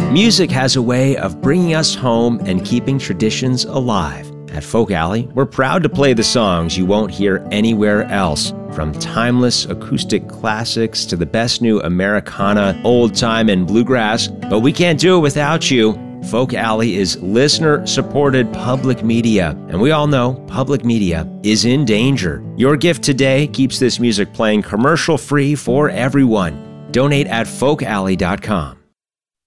Music has a way of bringing us home and keeping traditions alive. At Folk Alley, we're proud to play the songs you won't hear anywhere else, from timeless acoustic classics to the best new Americana, old time, and bluegrass. But we can't do it without you. Folk Alley is listener-supported public media, and we all know public media is in danger. Your gift today keeps this music playing commercial-free for everyone. Donate at folkalley.com.